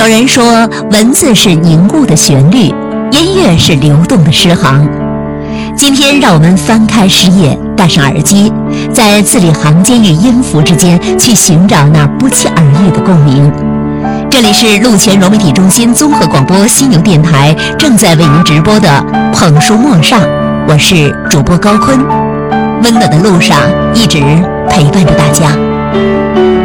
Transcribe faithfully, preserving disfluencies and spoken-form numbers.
有人说，文字是凝固的旋律，音乐是流动的诗行。今天，让我们翻开诗页，戴上耳机，在字里行间与音符之间去寻找那不期而遇的共鸣。这里是路前融媒体中心综合广播犀牛电台正在为您直播的捧书陌上，我是主播高坤，温暖的路上一直陪伴着大家。